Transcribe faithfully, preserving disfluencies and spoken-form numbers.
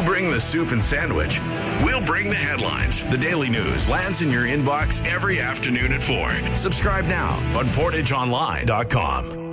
bring the soup and sandwich. We'll bring the headlines. The Daily News lands in your inbox every afternoon at four. Subscribe now on portage online dot com.